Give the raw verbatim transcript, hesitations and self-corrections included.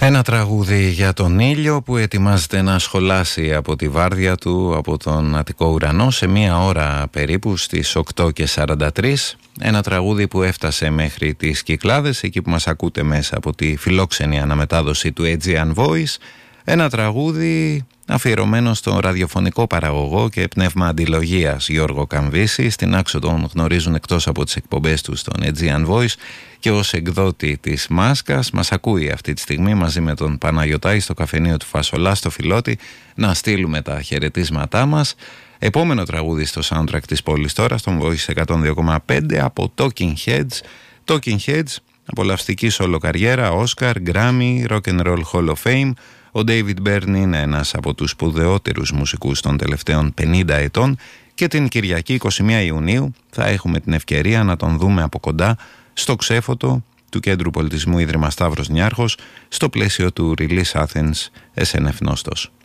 Ένα τραγούδι για τον ήλιο που ετοιμάζεται να σχολάσει από τη βάρδια του από τον Αττικό ουρανό σε μία ώρα περίπου στις οκτώ και σαράντα τρία. Ένα τραγούδι που έφτασε μέχρι τις Κυκλάδες, εκεί που μας ακούτε μέσα από τη φιλόξενη αναμετάδοση του Aegean Voice. Ένα τραγούδι αφιερωμένο στον ραδιοφωνικό παραγωγό και πνεύμα αντιλογίας Γιώργο Καμβίση. Στην Άξο τον γνωρίζουν εκτός από τις εκπομπές του στον Aegean Voice και ως εκδότη της Μάσκας. Μας ακούει αυτή τη στιγμή μαζί με τον Παναγιωτάκη στο καφενείο του Φασολά στο Φιλότη, να στείλουμε τα χαιρετίσματά μας. Επόμενο τραγούδι στο soundtrack της πόλης τώρα, στον Voice εκατόν δύο κόμμα πέντε, από Talking Heads. Talking Heads, απολαυστική solo καριέρα, Oscar, Grammy, Rock and Roll Hall of Fame. Ο David Byrne είναι ένας από τους σπουδαιότερους μουσικούς των τελευταίων πενήντα ετών και την Κυριακή εικοστή πρώτη Ιουνίου θα έχουμε την ευκαιρία να τον δούμε από κοντά στο ξέφωτο του Κέντρου Πολιτισμού Ίδρυμα Σταύρος Νιάρχος στο πλαίσιο του Release Athens ες εν εφ Νόστος.